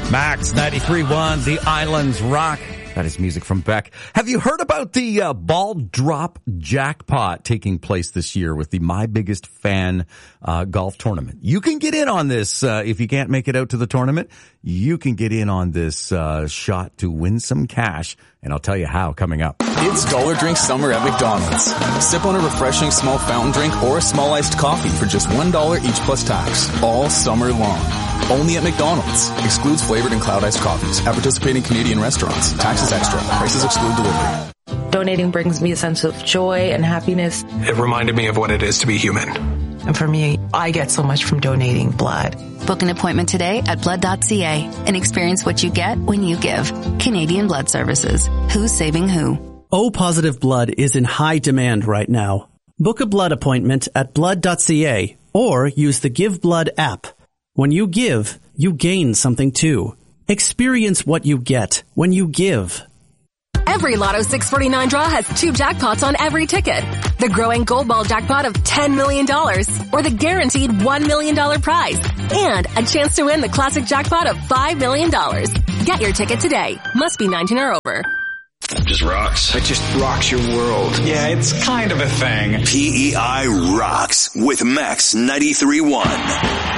Max 93.1, The Islands Rock. That is music from Beck. Have you heard about the ball drop jackpot taking place this year with the My Biggest Fan golf tournament? You can get in on this if you can't make it out to the tournament. You can get in on this shot to win some cash, and I'll tell you how coming up. It's Dollar Drink Summer at McDonald's. Sip on a refreshing small fountain drink or a small iced coffee for just $1 each plus tax all summer long. Only at McDonald's. Excludes flavored and cloud iced coffees at participating Canadian restaurants. Taxes extra. Prices exclude delivery. Donating brings me a sense of joy and happiness. It reminded me of what it is to be human. And for me, I get so much from donating blood. Book an appointment today at blood.ca and experience what you get when you give. Canadian Blood Services. Who's saving who? O-positive blood is in high demand right now. Book a blood appointment at blood.ca or use the Give Blood app. When you give, you gain something too. Experience what you get when you give. Every Lotto 649 draw has 2 jackpots on every ticket. The growing Gold Ball jackpot of $10 million or the guaranteed $1 million prize. And a chance to win the classic jackpot of $5 million. Get your ticket today. Must be 19 or over. Just rocks. It just rocks your world. Yeah, it's kind of a thing. PEI Rocks with Max 93.1.